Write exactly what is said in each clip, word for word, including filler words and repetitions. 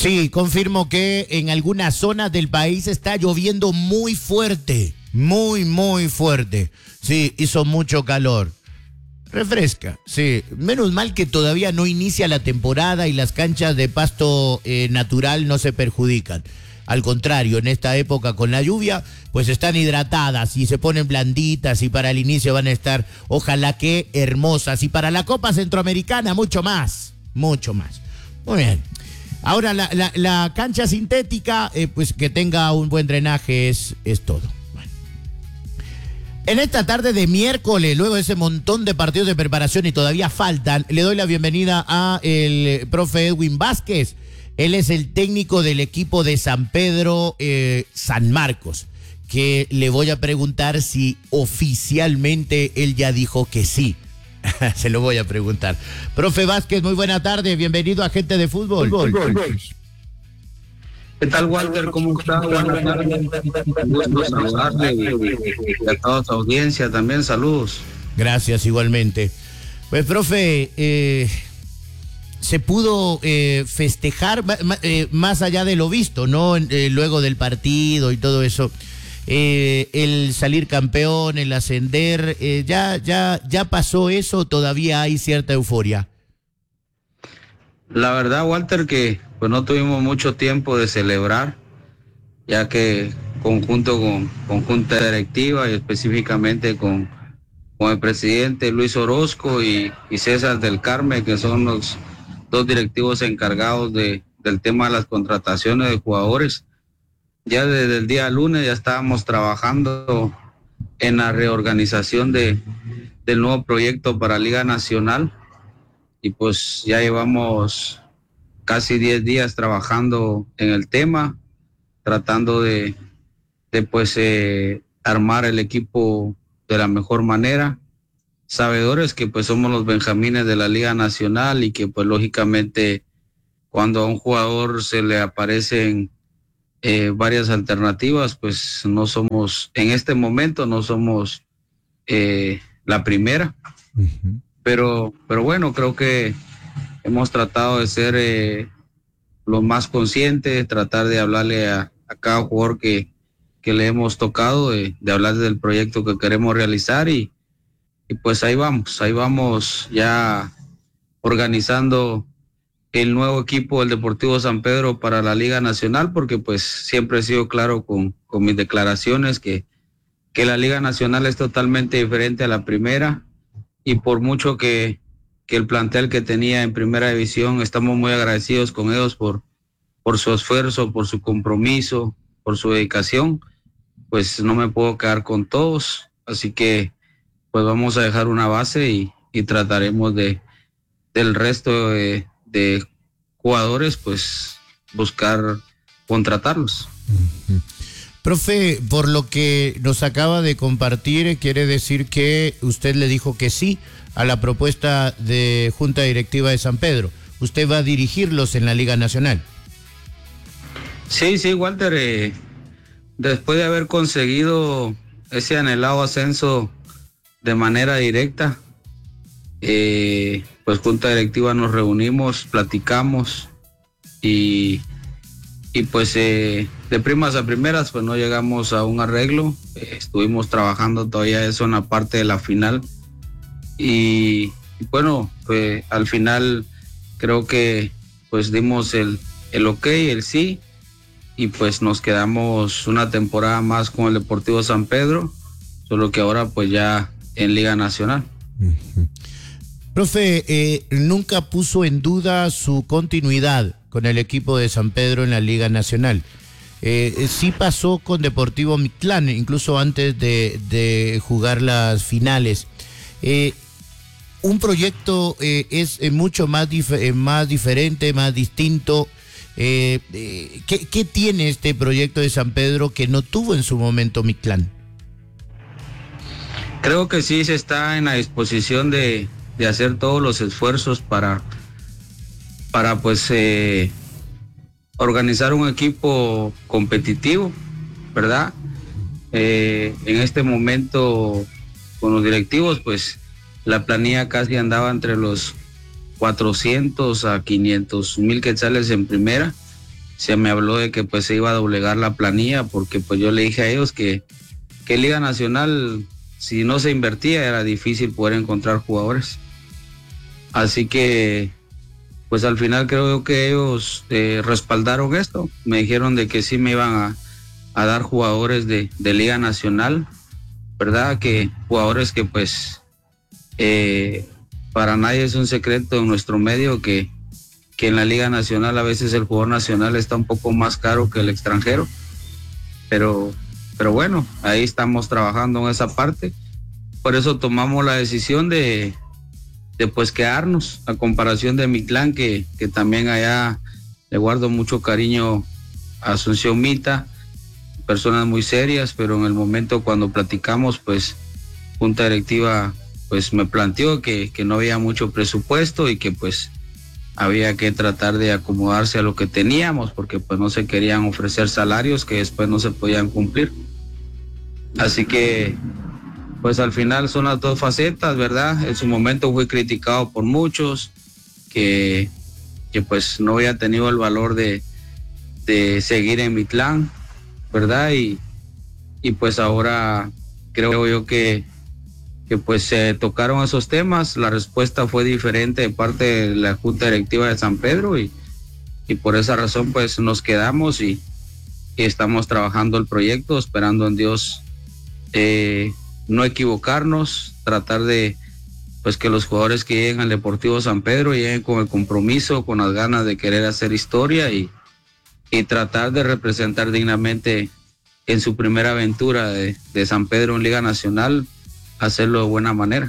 Sí, confirmo que en algunas zonas del país está lloviendo muy fuerte, muy, muy fuerte. Sí, hizo mucho calor. Refresca, sí. Menos mal que todavía no inicia la temporada y las canchas de pasto eh, natural no se perjudican. Al contrario, en esta época con la lluvia, pues están hidratadas y se ponen blanditas y para el inicio van a estar, ojalá que hermosas. Y para la Copa Centroamericana, mucho más, mucho más. Muy bien. Ahora, la, la, la cancha sintética, eh, pues que tenga un buen drenaje es, es todo. Bueno. En esta tarde de miércoles, luego de ese montón de partidos de preparación y todavía faltan, le doy la bienvenida a el profe Edwin Vázquez. Él es el técnico del equipo de San Pedro eh, San Marcos, que le voy a preguntar si oficialmente él ya dijo que sí. Se lo voy a preguntar. Profe Vázquez, muy buena tarde, bienvenido a Gente de Fútbol. Fútbol, fútbol. ¿Qué tal, Walter? ¿Cómo está? Buenas tardes. Un gusto saludarle y a toda su audiencia también, saludos. Gracias, igualmente. Pues, profe, eh, se pudo eh, festejar eh, más allá de lo visto, ¿no? Eh, luego del partido y todo eso. Eh, el salir campeón, el ascender, eh, ya, ya, ya pasó eso, todavía hay cierta euforia. La verdad, Walter, que pues no tuvimos mucho tiempo de celebrar, ya que conjunto con, con junta directiva y específicamente con, con el presidente Luis Orozco y, y César del Carmen, que son los dos directivos encargados de, del tema de las contrataciones de jugadores. Ya desde el día lunes ya estábamos trabajando en la reorganización de, del nuevo proyecto para Liga Nacional y pues ya llevamos casi diez días trabajando en el tema, tratando de, de pues eh, armar el equipo de la mejor manera, sabedores que pues somos los benjamines de la Liga Nacional y que pues lógicamente cuando a un jugador se le aparecen Eh, varias alternativas, pues no somos, en este momento no somos eh, la primera, uh-huh. pero, pero bueno, creo que hemos tratado de ser eh, lo más conscientes, tratar de hablarle a, a cada jugador que, que le hemos tocado, de, de hablar del proyecto que queremos realizar y, y pues ahí vamos, ahí vamos ya organizando el nuevo equipo del Deportivo San Pedro para la Liga Nacional, porque pues siempre he sido claro con, con mis declaraciones que, que la Liga Nacional es totalmente diferente a la primera y por mucho que, que el plantel que tenía en primera división, estamos muy agradecidos con ellos por, por su esfuerzo, por su compromiso, por su dedicación, pues no me puedo quedar con todos, así que pues vamos a dejar una base y, y trataremos de del resto de de jugadores, pues buscar contratarlos. Uh-huh. Profe, por lo que nos acaba de compartir, quiere decir que usted le dijo que sí a la propuesta de Junta Directiva de San Pedro. ¿Usted va a dirigirlos en la Liga Nacional? Sí, sí, Walter, eh, después de haber conseguido ese anhelado ascenso de manera directa, eh, pues Junta Directiva nos reunimos, platicamos y, y pues eh, de primas a primeras pues no llegamos a un arreglo, eh, estuvimos trabajando todavía eso en la parte de la final y, y bueno, pues al final creo que pues dimos el, el ok, el sí y pues nos quedamos una temporada más con el Deportivo San Pedro, solo que ahora pues ya en Liga Nacional. Uh-huh. Profe, eh, nunca puso en duda su continuidad con el equipo de San Pedro en la Liga Nacional. Eh, sí pasó con Deportivo Mictlán, incluso antes de, de jugar las finales. Eh, un proyecto eh, es eh, mucho más, dif- eh, más diferente, más distinto. Eh, eh, ¿qué, ¿Qué tiene este proyecto de San Pedro que no tuvo en su momento Mictlán? Creo que sí se está en la disposición de de hacer todos los esfuerzos para, para pues eh, organizar un equipo competitivo, ¿verdad? Eh, en este momento con los directivos pues la planilla casi andaba entre los cuatrocientos a quinientos mil quetzales en primera se me habló de que pues se iba a doblegar la planilla, porque pues yo le dije a ellos que, que Liga Nacional, si no se invertía, era difícil poder encontrar jugadores. Así que pues al final creo que ellos eh, respaldaron esto, me dijeron de que sí me iban a, a dar jugadores de, de Liga Nacional, ¿verdad? Que jugadores que pues eh, para nadie es un secreto en nuestro medio que, que en la Liga Nacional a veces el jugador nacional está un poco más caro que el extranjero, pero, pero bueno, ahí estamos trabajando en esa parte. Por eso tomamos la decisión de, de pues quedarnos, a comparación de Mitlán, que, que también allá le guardo mucho cariño a Asunción Mita, personas muy serias, pero en el momento cuando platicamos, pues junta directiva pues me planteó que, que no había mucho presupuesto y que pues había que tratar de acomodarse a lo que teníamos, porque pues no se querían ofrecer salarios que después no se podían cumplir. Así que pues al final son las dos facetas, ¿verdad? En su momento fui criticado por muchos, que, que pues no había tenido el valor de, de seguir en Mitlán, ¿verdad? Y, y pues ahora creo yo que, que pues se tocaron esos temas, la respuesta fue diferente de parte de la Junta Directiva de San Pedro y, y por esa razón pues nos quedamos y, y estamos trabajando el proyecto, esperando en Dios eh, no equivocarnos, tratar de pues que los jugadores que lleguen al Deportivo San Pedro lleguen con el compromiso, con las ganas de querer hacer historia y y tratar de representar dignamente en su primera aventura de, de San Pedro en Liga Nacional, hacerlo de buena manera.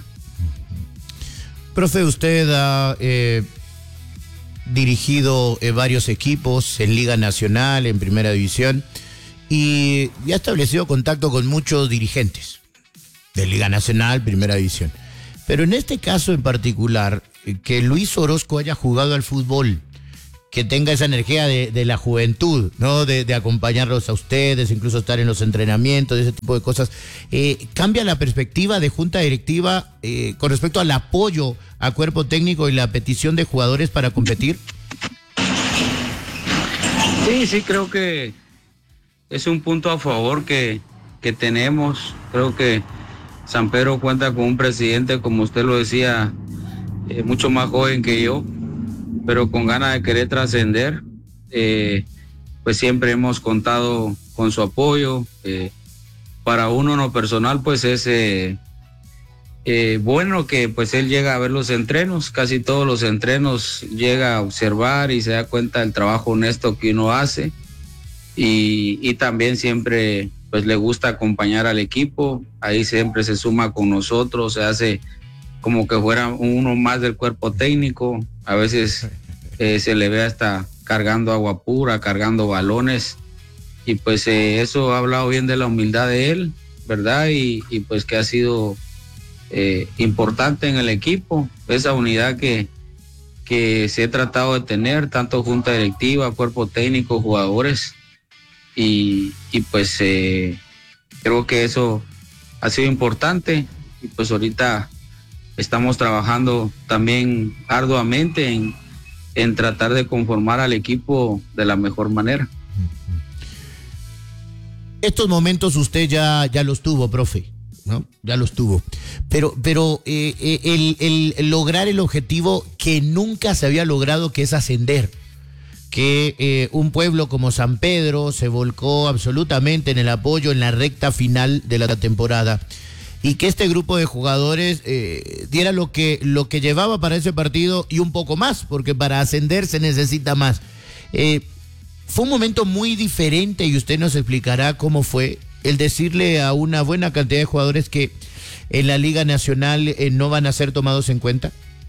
Profe, usted ha eh, dirigido eh, varios equipos en Liga Nacional, en Primera División, y, y ha establecido contacto con muchos dirigentes de Liga Nacional, Primera División. Pero en este caso en particular, eh, que Luis Orozco haya jugado al fútbol, que tenga esa energía de, de la juventud, ¿no? De, de acompañarlos a ustedes, incluso estar en los entrenamientos, ese tipo de cosas. Eh, ¿Cambia la perspectiva de Junta Directiva eh, con respecto al apoyo a cuerpo técnico y la petición de jugadores para competir? Sí, sí, creo que es un punto a favor que, que tenemos. Creo que San Pedro cuenta con un presidente, como usted lo decía, eh, mucho más joven que yo, pero con ganas de querer trascender. Eh, pues siempre hemos contado con su apoyo. Eh, para uno en lo personal, pues es eh, eh, bueno que pues él llega a ver los entrenos, casi todos los entrenos llega a observar y se da cuenta del trabajo honesto que uno hace, y, y también siempre pues le gusta acompañar al equipo, ahí siempre se suma con nosotros, se hace como que fuera uno más del cuerpo técnico. A veces eh, se le ve hasta cargando agua pura, cargando balones, y pues eh, eso ha hablado bien de la humildad de él, ¿verdad? Y, y pues que ha sido eh, importante en el equipo, esa unidad que, que se ha tratado de tener, tanto junta directiva, cuerpo técnico, jugadores, y, y pues eh, creo que eso ha sido importante, y pues ahorita estamos trabajando también arduamente en, en tratar de conformar al equipo de la mejor manera. Estos momentos usted ya, ya los tuvo, profe, ¿no? Ya los tuvo. Pero, pero eh, eh, el, el, el lograr el objetivo que nunca se había logrado, que es ascender, que eh, un pueblo como San Pedro se volcó absolutamente en el apoyo en la recta final de la temporada, y que este grupo de jugadores eh, diera lo que, lo que llevaba para ese partido y un poco más, porque para ascender se necesita más. Eh, fue un momento muy diferente, y usted nos explicará cómo fue el decirle a una buena cantidad de jugadores que en la Liga Nacional eh, no van a ser tomados en cuenta.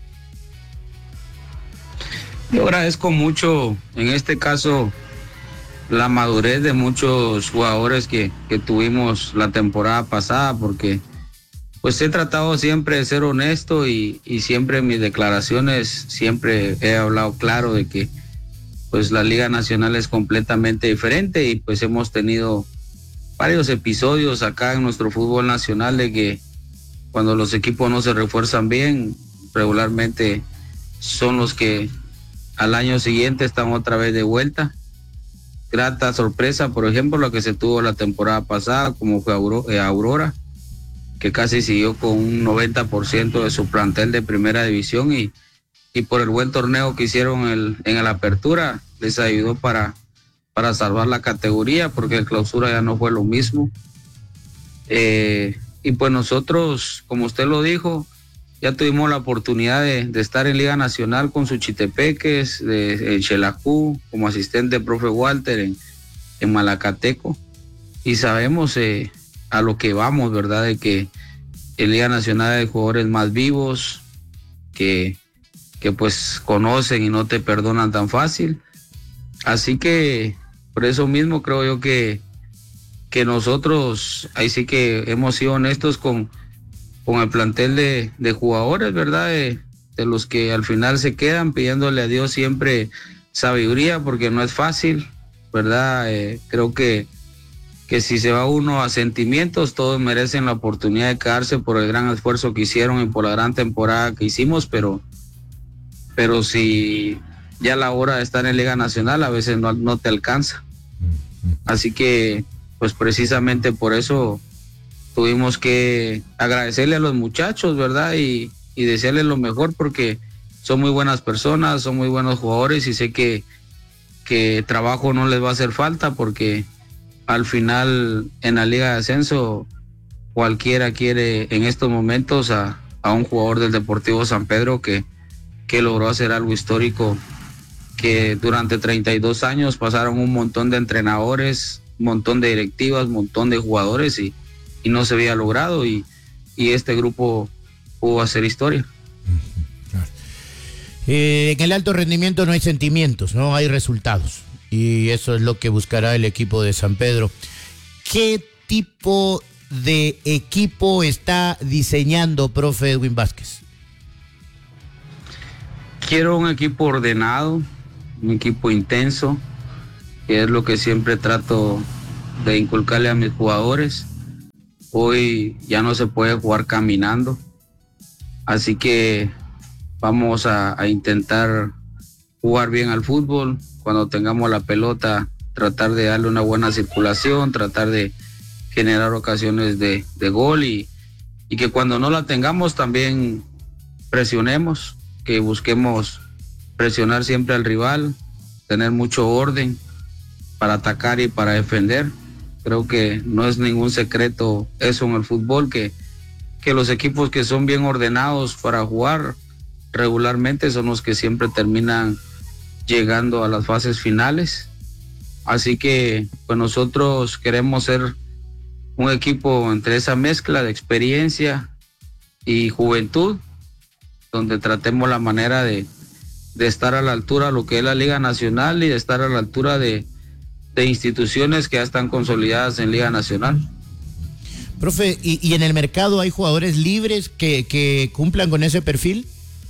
Yo agradezco mucho, en este caso, la madurez de muchos jugadores que, que tuvimos la temporada pasada, porque pues he tratado siempre de ser honesto, y, y siempre en mis declaraciones siempre he hablado claro de que pues la Liga Nacional es completamente diferente, y pues hemos tenido varios episodios acá en nuestro fútbol nacional de que cuando los equipos no se refuerzan bien, regularmente son los que al año siguiente están otra vez de vuelta, grata sorpresa, por ejemplo, la que se tuvo la temporada pasada, como fue Aurora, que casi siguió con un noventa por ciento de su plantel de primera división y, y por el buen torneo que hicieron el, en la apertura, les ayudó para, para salvar la categoría, porque el clausura ya no fue lo mismo. Eh, y pues nosotros, como usted lo dijo, ya tuvimos la oportunidad de, de estar en Liga Nacional con Suchitepeques, de, en Xelajú, como asistente de profe Walter en, en Malacateco, y sabemos eh, a lo que vamos, ¿verdad? De que en Liga Nacional hay jugadores más vivos, que, que pues conocen y no te perdonan tan fácil. Así que por eso mismo creo yo que, que nosotros, ahí sí que hemos sido honestos con con el plantel de, de jugadores, ¿verdad? De, de los que al final se quedan pidiéndole a Dios siempre sabiduría, porque no es fácil, ¿verdad? Eh, creo que, que si se va uno a sentimientos, todos merecen la oportunidad de quedarse por el gran esfuerzo que hicieron y por la gran temporada que hicimos, pero, pero si ya la hora de estar en Liga Nacional a veces no, no te alcanza. Así que, pues precisamente por eso tuvimos que agradecerle a los muchachos, ¿verdad? Y, y desearles lo mejor, porque son muy buenas personas, son muy buenos jugadores y sé que, que trabajo no les va a hacer falta, porque al final en la Liga de Ascenso cualquiera quiere en estos momentos a, a un jugador del Deportivo San Pedro que, que logró hacer algo histórico, que durante treinta y dos años pasaron un montón de entrenadores, un montón de directivas, un montón de jugadores y y no se había logrado y, y este grupo pudo hacer historia. Claro. Eh, en el alto rendimiento no hay sentimientos, no hay resultados y eso es lo que buscará el equipo de San Pedro. ¿Qué tipo de equipo está diseñando, profe Edwin Vázquez? Quiero un equipo ordenado, un equipo intenso, que es lo que siempre trato de inculcarle a mis jugadores. Hoy ya no se puede jugar caminando, así que vamos a, a intentar jugar bien al fútbol. Cuando tengamos la pelota, tratar de darle una buena circulación, tratar de generar ocasiones de, de gol y, y que cuando no la tengamos también presionemos, que busquemos presionar siempre al rival, tener mucho orden para atacar y para defender. Creo que no es ningún secreto eso en el fútbol, que, que los equipos que son bien ordenados para jugar regularmente son los que siempre terminan llegando a las fases finales. Así que pues nosotros queremos ser un equipo entre esa mezcla de experiencia y juventud, donde tratemos la manera de, de estar a la altura de lo que es la Liga Nacional y de estar a la altura de de instituciones que ya están consolidadas en Liga Nacional. Profe, ¿y, y en el mercado hay jugadores libres que, que cumplan con ese perfil?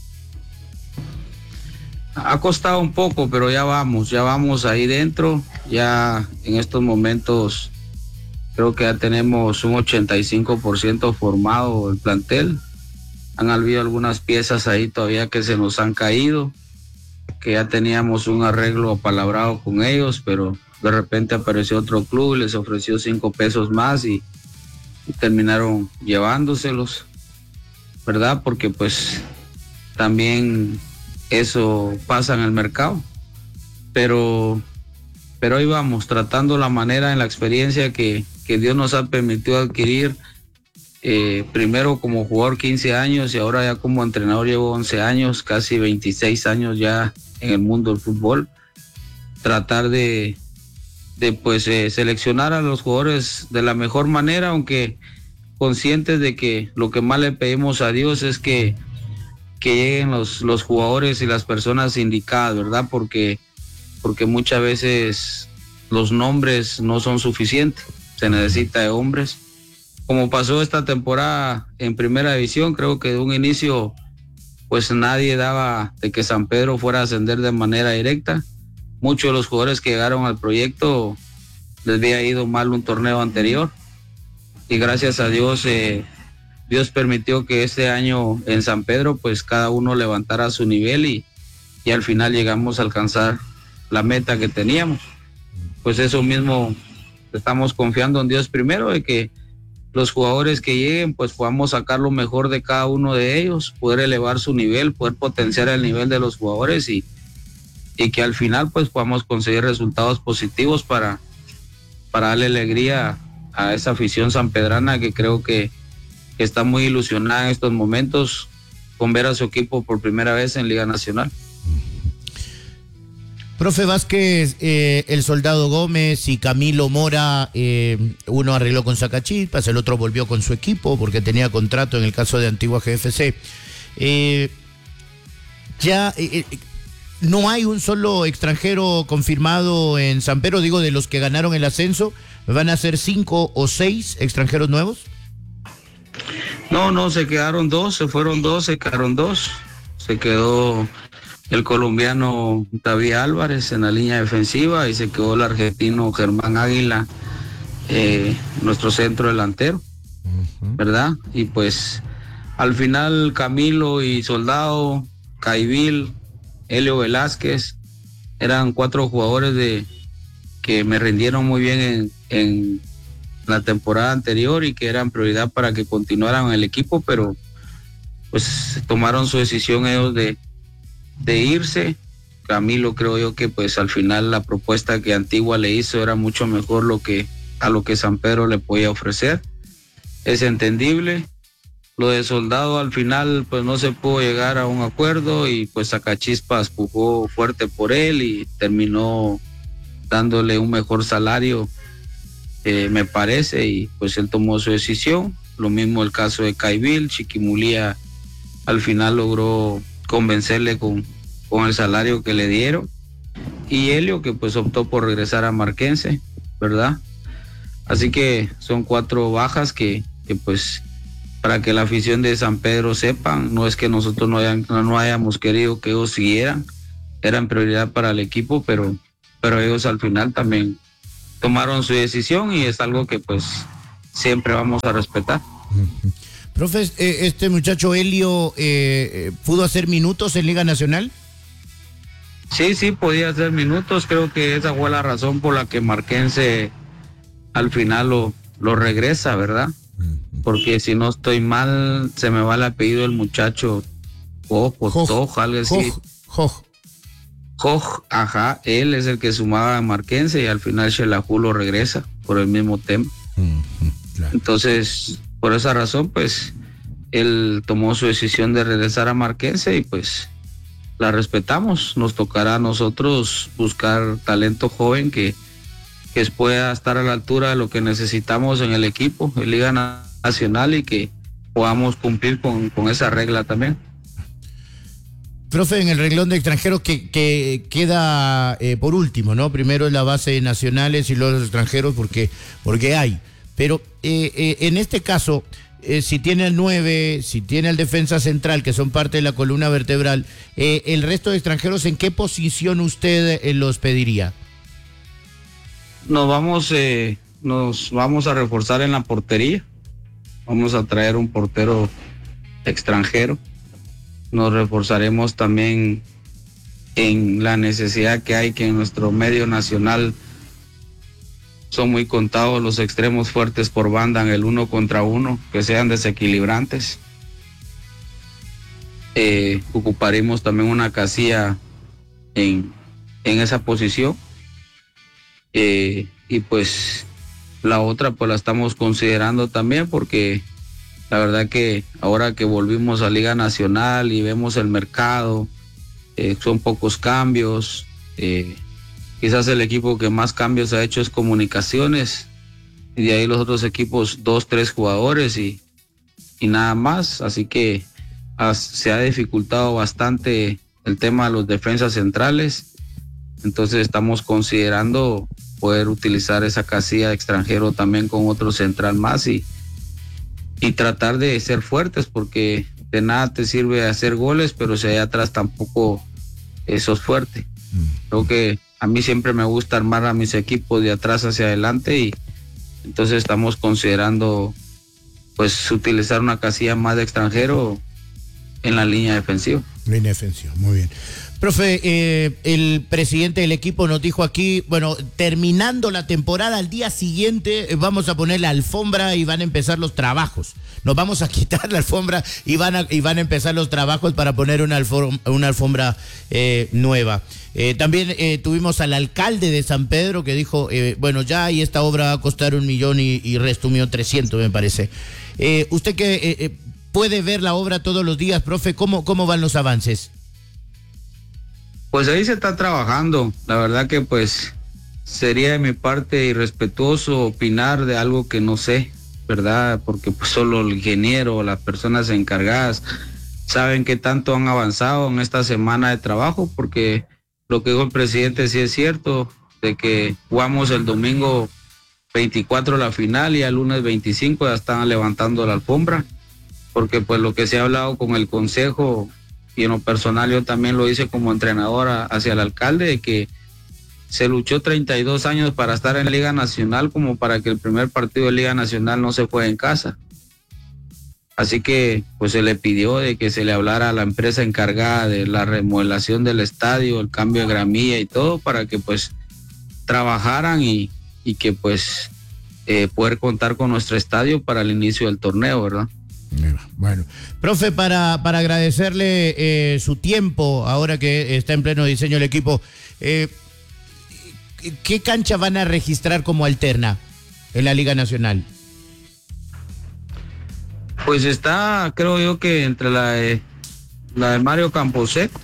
Ha costado un poco, pero ya vamos, ya vamos ahí dentro, ya en estos momentos creo que ya tenemos un ochenta y cinco por ciento formado el plantel. Han habido algunas piezas ahí todavía que se nos han caído, que ya teníamos un arreglo apalabrado con ellos, pero de repente apareció otro club, les ofreció cinco pesos más y, y terminaron llevándoselos, ¿verdad? Porque pues también eso pasa en el mercado, pero, pero ahí vamos, tratando la manera en la experiencia que, que Dios nos ha permitido adquirir, eh, primero como jugador quince años y ahora ya como entrenador llevo once años, casi veintiséis años ya en el mundo del fútbol, tratar de de pues eh, seleccionar a los jugadores de la mejor manera, aunque conscientes de que lo que más le pedimos a Dios es que, que lleguen los, los jugadores y las personas indicadas, ¿verdad? Porque, porque muchas veces los nombres no son suficientes, se necesita de hombres. Como pasó esta temporada en Primera División, creo que de un inicio pues nadie daba de que San Pedro fuera a ascender de manera directa. Muchos de los jugadores que llegaron al proyecto les había ido mal un torneo anterior y gracias a Dios eh, Dios permitió que este año en San Pedro pues cada uno levantara su nivel y, y al final llegamos a alcanzar la meta que teníamos. pues eso mismo, estamos confiando en Dios primero, de que los jugadores que lleguen, pues podamos sacar lo mejor de cada uno de ellos, poder elevar su nivel, poder potenciar el nivel de los jugadores y, y que al final pues podamos conseguir resultados positivos para, para darle alegría a esa afición sanpedrana que creo que, que está muy ilusionada en estos momentos con ver a su equipo por primera vez en Liga Nacional. Profe Vázquez, eh, el Soldado Gómez y Camilo Mora, eh, uno arregló con Sacachispas, el otro volvió con su equipo porque tenía contrato en el caso de Antigua G F C. Eh, ya eh, no hay un solo extranjero confirmado en San Pedro, digo, de los que ganaron el ascenso. ¿Van a ser cinco o seis extranjeros nuevos? No, no, se quedaron dos, se fueron dos, se quedaron dos. Se quedó el colombiano David Álvarez en la línea defensiva y se quedó el argentino Germán Águila, eh, nuestro centro delantero, uh-huh. ¿verdad? Y pues al final Camilo y Soldado, Caibil, Helio Velázquez, eran cuatro jugadores de que me rindieron muy bien en, en la temporada anterior y que eran prioridad para que continuaran en el equipo, pero pues tomaron su decisión ellos de, de irse. Camilo, creo yo que pues al final la propuesta que Antigua le hizo era mucho mejor lo que, a lo que San Pedro le podía ofrecer. Es entendible. Lo de Soldado al final pues no se pudo llegar a un acuerdo y pues Sacachispas pujó fuerte por él y terminó dándole un mejor salario, eh, me parece, y pues él tomó su decisión. Lo mismo el caso de Caibil, Chiquimulía al final logró convencerle con, con el salario que le dieron, y Helio que pues optó por regresar a Marquense, ¿verdad? Así que son cuatro bajas que, que pues para que la afición de San Pedro sepan, no es que nosotros no, hayan, no hayamos querido que ellos siguieran, eran prioridad para el equipo, pero pero ellos al final también tomaron su decisión y es algo que pues siempre vamos a respetar. Uh-huh. Profe, eh, este muchacho Helio eh, ¿pudo hacer minutos en Liga Nacional? Sí, sí, podía hacer minutos, creo que esa fue la razón por la que Marquense al final lo, lo regresa, ¿verdad? Uh-huh. Porque si no estoy mal, se me va el apellido del muchacho, Ojo, Toj, algo así. Joj. Joj, ajá, él es el que sumaba a Marquense y al final Xelajú lo regresa por el mismo tema. Uh-huh, claro. Entonces, por esa razón, pues, él tomó su decisión de regresar a Marquense y pues la respetamos. Nos tocará a nosotros buscar talento joven que, que pueda estar a la altura de lo que necesitamos en el equipo, en Liga Nacional, y que podamos cumplir con, con esa regla también. Profe, en el renglón de extranjeros que, que queda eh, por último, ¿no? Primero es la base de nacionales y luego los extranjeros porque, porque hay. Pero eh, eh, en este caso, eh, si tiene el nueve, si tiene el defensa central, que son parte de la columna vertebral, eh, el resto de extranjeros, ¿en qué posición usted eh, los pediría? Nos vamos, eh, nos vamos a reforzar en la portería. Vamos a traer un portero extranjero. Nos reforzaremos también en la necesidad que hay, que en nuestro medio nacional son muy contados los extremos fuertes por banda en el uno contra uno, que sean desequilibrantes. Eh, ocuparemos también una casilla en, en esa posición. Eh, y pues la otra pues la estamos considerando también, porque la verdad que ahora que volvimos a Liga Nacional y vemos el mercado, eh, son pocos cambios. Eh, quizás el equipo que más cambios ha hecho es Comunicaciones, y de ahí los otros equipos dos, tres jugadores y, y nada más. Así que has, se ha dificultado bastante el tema de los defensas centrales. Entonces estamos considerando poder utilizar esa casilla de extranjero también con otro central más y y tratar de ser fuertes, porque de nada te sirve hacer goles, pero si allá atrás tampoco eh, sos fuerte. Mm. Creo que a mí siempre me gusta armar a mis equipos de atrás hacia adelante, y entonces estamos considerando pues utilizar una casilla más de extranjero en la línea defensiva. Línea defensiva, muy bien. Profe, eh, el presidente del equipo nos dijo aquí, bueno, terminando la temporada, al día siguiente eh, vamos a poner la alfombra y van a empezar los trabajos. Nos vamos a quitar la alfombra y van a, y van a empezar los trabajos para poner una alfombra, una alfombra eh, nueva. Eh, también eh, tuvimos al alcalde de San Pedro que dijo, eh, bueno, ya y esta obra va a costar un millón y, y resto un millón trescientos, me parece. Eh, usted que eh, eh, puede ver la obra todos los días, profe, ¿cómo, cómo van los avances? Pues ahí se está trabajando. La verdad que pues sería de mi parte irrespetuoso opinar de algo que no sé, ¿verdad? Porque pues solo el ingeniero o las personas encargadas saben qué tanto han avanzado en esta semana de trabajo, porque lo que dijo el presidente sí es cierto, de que jugamos el domingo veinticuatro la final y el lunes veinticinco ya están levantando la alfombra, porque pues lo que se ha hablado con el consejo, y en lo personal yo también lo hice como entrenador hacia el alcalde, de que se luchó treinta y dos años para estar en Liga Nacional, como para que el primer partido de Liga Nacional no se juegue en casa. Así que pues se le pidió de que se le hablara a la empresa encargada de la remodelación del estadio, el cambio de gramilla y todo, para que pues trabajaran y, y que pues eh, poder contar con nuestro estadio para el inicio del torneo, ¿verdad? Bueno, profe, para, para agradecerle eh, su tiempo, ahora que está en pleno diseño el equipo, eh, ¿qué cancha van a registrar como alterna en la Liga Nacional? Pues está, creo yo que entre la de, la de Mario Camposeco,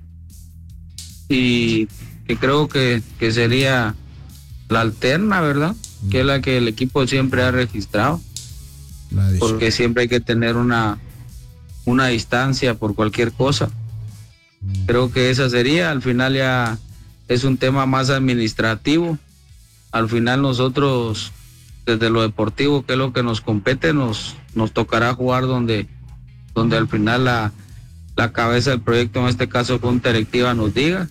y que creo que, que sería la alterna, ¿verdad? Mm. Que es la que el equipo siempre ha registrado. Porque siempre hay que tener una, una distancia por cualquier cosa. Creo que esa sería, al final ya es un tema más administrativo. Al final nosotros, desde lo deportivo, que es lo que nos compete, nos, nos tocará jugar donde, donde al final la, la cabeza del proyecto, en este caso Junta Directiva, nos diga.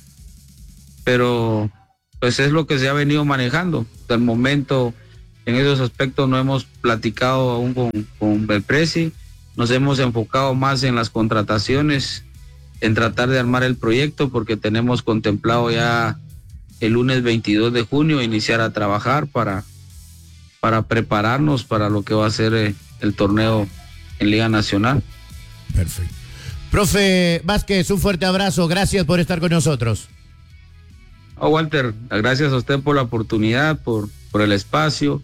Pero pues es lo que se ha venido manejando. Hasta el momento, en esos aspectos no hemos platicado aún con, con Belpresi, nos hemos enfocado más en las contrataciones, en tratar de armar el proyecto, porque tenemos contemplado ya el lunes veintidós de junio iniciar a trabajar para, para prepararnos para lo que va a ser eh, el torneo en Liga Nacional. Perfecto. Profe Vázquez, un fuerte abrazo, gracias por estar con nosotros. Oh, Walter, gracias a usted por la oportunidad, por, por el espacio.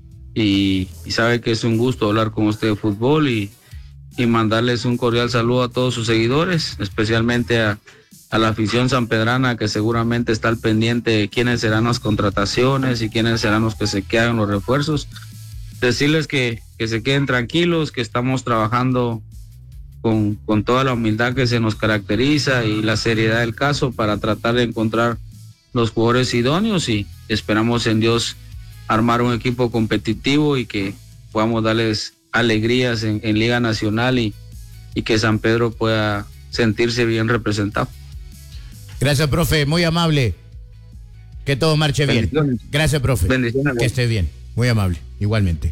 Y, y sabe que es un gusto hablar con usted de fútbol y, y mandarles un cordial saludo a todos sus seguidores, especialmente a, a la afición sanpedrana, que seguramente está al pendiente de quiénes serán las contrataciones y quiénes serán los que se quedan los refuerzos. Decirles que, que se queden tranquilos, que estamos trabajando con, con toda la humildad que se nos caracteriza y la seriedad del caso para tratar de encontrar los jugadores idóneos, y esperamos en Dios armar un equipo competitivo y que podamos darles alegrías en, en Liga Nacional y, y que San Pedro pueda sentirse bien representado. Gracias, profe, muy amable. Que todo marche bien. Gracias, profe. Bendiciones. Que esté bien. Muy amable, igualmente.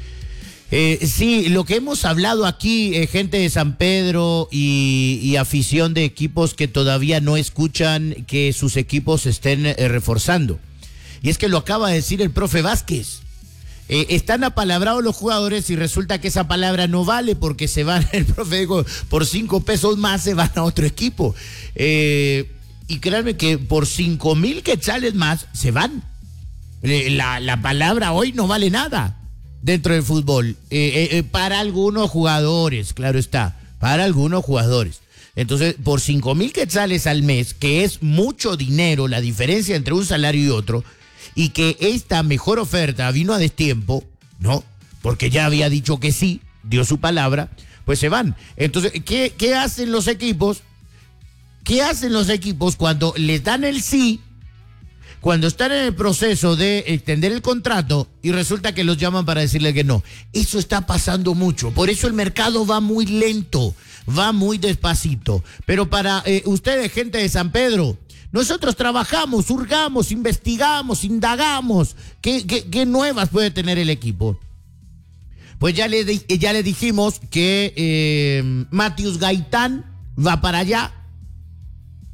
Eh, sí, lo que hemos hablado aquí, eh, gente de San Pedro y, y afición de equipos que todavía no escuchan que sus equipos estén eh, reforzando. Y es que lo acaba de decir el profe Vázquez. Eh, están apalabrados los jugadores y resulta que esa palabra no vale porque se van, el profe dijo, por cinco pesos más se van a otro equipo. Eh, y créanme que por cinco mil quetzales más se van. Eh, la, la palabra hoy no vale nada dentro del fútbol. Eh, eh, para algunos jugadores, claro está, para algunos jugadores. Entonces, por cinco mil quetzales al mes, que es mucho dinero, la diferencia entre un salario y otro, y que esta mejor oferta vino a destiempo, ¿no? Porque ya había dicho que sí, dio su palabra, pues se van. Entonces, ¿qué, qué hacen los equipos? ¿Qué hacen los equipos cuando les dan el sí, cuando están en el proceso de extender el contrato y resulta que los llaman para decirle que no? Eso está pasando mucho, por eso el mercado va muy lento, va muy despacito. Pero para eh, ustedes, gente de San Pedro, nosotros trabajamos, hurgamos, investigamos, indagamos. ¿Qué, qué, qué nuevas puede tener el equipo? Pues ya le, ya le dijimos que eh, Matius Gaitán va para allá.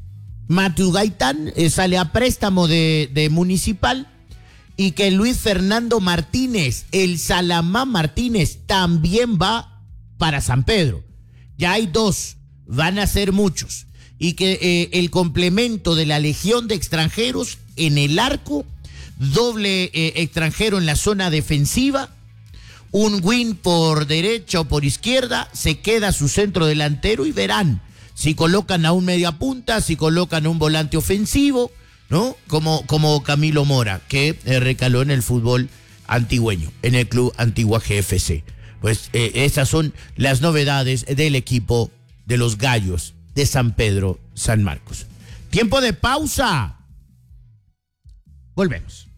Matthew Gaitán eh, sale a préstamo de, de Municipal, y que Luis Fernando Martínez, el Salamá Martínez, también va para San Pedro. Ya hay dos, van a ser muchos. Y que eh, el complemento de la legión de extranjeros en el arco, doble eh, extranjero en la zona defensiva, un win por derecha o por izquierda, se queda su centro delantero y verán si colocan a un mediapunta, si colocan a un volante ofensivo, ¿no? Como, como Camilo Mora, que eh, recaló en el fútbol antigüeño, en el club Antigua G F C. Pues eh, esas son las novedades del equipo de los Gallos de San Pedro San Marcos. Tiempo de pausa. Volvemos.